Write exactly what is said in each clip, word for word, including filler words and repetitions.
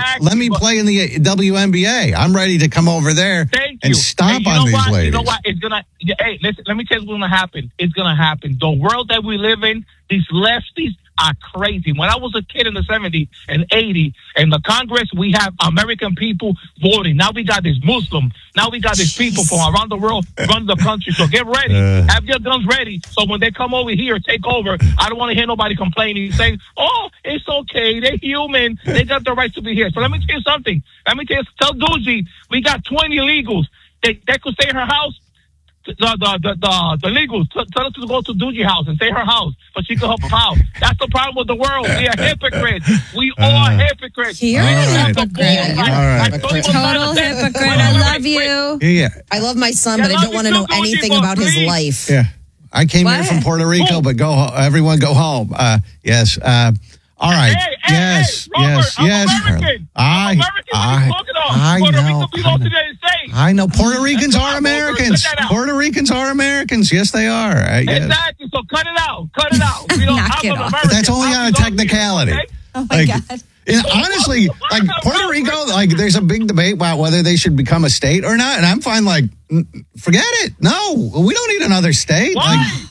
exactly. let me play in the W N B A. I'm ready to come over there Thank and you. stomp hey, you on know these what? ladies. You know what? It's gonna. Hey, listen. Let me tell you what's gonna happen. It's gonna happen. The world that we live in, these lefties are crazy. When I was a kid in the seventies and eighties, in the Congress, we have American people voting. Now we got this Muslim. Now we got these people from around the world run the country. So get ready. Uh, have your guns ready. So when they come over here, take over. I don't want to hear nobody complaining, saying, oh, it's okay. They're human. They got the right to be here. So let me tell you something. Let me tell you, tell Doogie, we got twenty illegals. They, they could stay in her house. The the the the, the legals t- tell us to go to Doogie house and stay her house, but she can help her out. That's the problem with the world. We are hypocrites. We uh, are hypocrites. You're a hypocrite. All right. Total hypocrite. I love you. Yeah. I love my son, but I don't want to know anything about his life. Yeah. I came what? here from Puerto Rico, but go ho- everyone go home. Uh, yes. Uh, all right. Hey, hey, yes. hey, Robert, yes. I'm yes. American. I, I'm American. What I, are you talking about? I Puerto know. Rico belongs to the United States. I know. Puerto Ricans That's are right, Americans. Robert, cut that out. Puerto Ricans are Americans. Yes, they are. Uh, yes. Exactly. So cut it out. Cut it out. We don't, Knock I'm it an off. American. That's only I on a belong technicality. here, okay? Oh my Like, God. And honestly, like Puerto Rico, like there's a big debate about whether they should become a state or not, and I'm fine. Like, forget it. No, we don't need another state. Why? Like,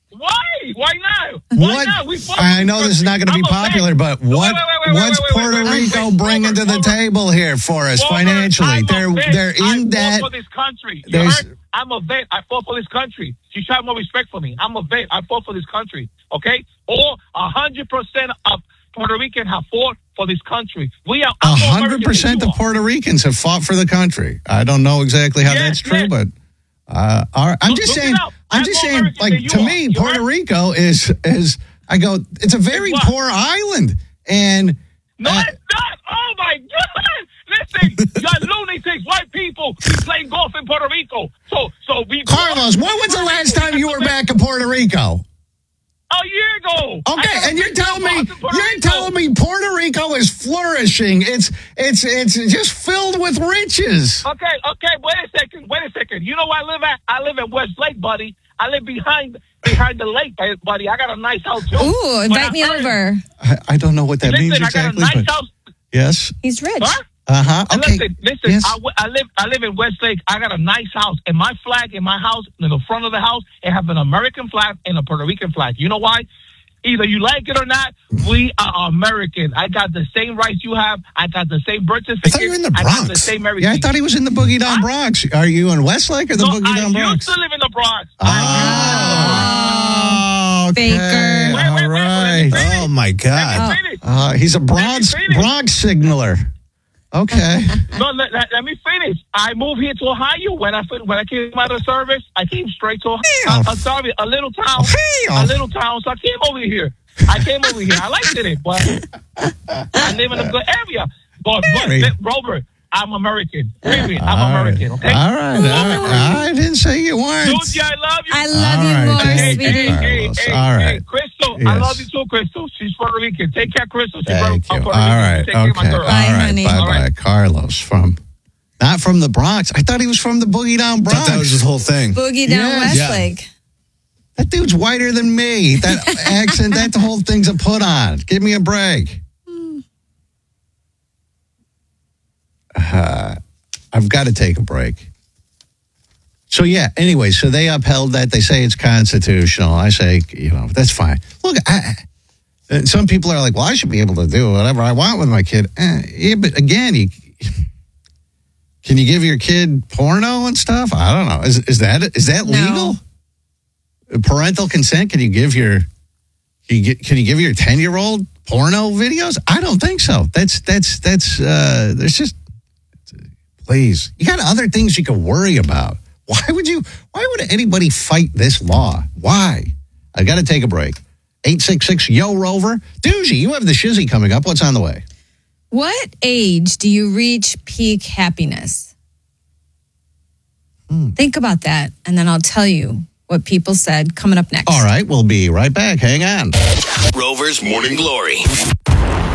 Why? Why not? Why what? not? We fought I know this is not going to be I'm a popular, fan. but Wait, what? wait, wait, wait, what's wait, wait, Puerto wait, wait, Rico wait, bringing Robert, to the Robert. table here for us Robert, financially? I'm a They're vet. they're in I debt. fought for this country. You There's- heard? I'm a vet. I fought for this country. You should have more respect for me. I'm a vet. I fought for this country. Okay? All a hundred percent of Puerto Ricans have fought for this country. We are A I'm more hundred American percent than of you are. Puerto Ricans have fought for the country. I don't know exactly how Yes, that's true, yes. but uh, all right. I'm Look- just look it saying. up. I'm I'm just more saying. American Like than you to are. me, You Puerto heard? Rico is is. I go. It's a very What? poor island, and No, uh, it's not. Oh my God! Listen, you're lunatics. White people be playing golf in Puerto Rico. So, so we. Carlos, when was the last time you were back in Puerto Rico? A year ago. I Okay, got a and you're picture telling of me us in Puerto you're Rico. telling me Puerto Rico is flourishing. It's it's it's just filled with riches. Okay, okay. Wait a second. Wait a second. You know where I live at? I live in West Lake, buddy. I live behind behind the lake, buddy. I got a nice house too. Ooh, invite me over. I, I don't know what that Listen, means I got a exactly. nice but house. yes. He's rich. Huh? Uh huh. And Okay. Listen, listen. Yes. I, w- I live. I live in West Lake. I got a nice house, and my flag in my house, in the front of the house, it have an American flag and a Puerto Rican flag. You know why? Either you like it or not, we are American. I got the same rights you have. I got the same birth I certificate. thought you were in the I Bronx. got the same everything. Yeah, I thought he was in the Boogie Down Huh? Bronx. Are you in Westlake or the no, Boogie Down I Bronx? used to live in the Bronx. Oh, okay. Faker. Wait, wait, All wait, right. let me finish. Oh my God. Let me finish. Uh, he's a Bronx finish. Bronx signaler. Okay. No, let, let, let me finish. I moved here to Ohio when I fin- when I came out of service. I came straight to Ohio. Damn. Uh, sorry, a little town, Damn. a little town. So I came over here. I came over here. I liked it, but I live in a good area. But, but Very. Robert, I'm American. Period. I'm All right. American. Okay. All right. All right. I didn't say you weren't. Dude, I love you. I love All you right, more, thank Hey, you, sweetie. hey, hey, Carlos. hey, All hey, right. Crystal, I Yes. love you too, Crystal. She's Puerto Rican. Take care, Crystal. She's Thank from you. Puerto All Rican. right. Take care of my Okay. All girl. Bye, right. honey. Bye All bye. right. Carlos from, not from the Bronx. I thought he was from the Boogie Down Bronx. Thought that was his whole thing. Boogie down Yes. Yeah. Westlake. That dude's whiter than me. That accent, that whole thing's a put on. Give me a break. Uh, I've got to take a break. So, yeah, anyway, so they upheld that. They say it's constitutional. I say, you know, that's fine. Look, I, and some people are like, well, I should be able to do whatever I want with my kid. Eh, yeah, but again, you, can you give your kid porno and stuff? I don't know. Is, is that is that No. legal? Parental consent? Can you give your can you, get, can you give your ten year old porno videos? I don't think so. That's that's that's uh, there's just please. You got other things you can worry about. Why would you? Why would anybody fight this law? Why? I got to take a break. Eight six six Yo Rover. Doogie, you have the shizzy coming up. What's on the way? What age do you reach peak happiness? Hmm. Think about that, and then I'll tell you what people said coming up next. All right, we'll be right back. Hang on. Rover's Morning Glory.